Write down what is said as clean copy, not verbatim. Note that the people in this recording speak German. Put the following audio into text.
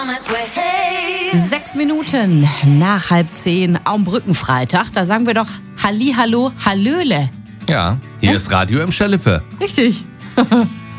6 Minuten nach 9:30 am Brückenfreitag. Da sagen wir doch Hallihallo, Hallöle. Ja, hier ist Radio im Schalippe. Richtig.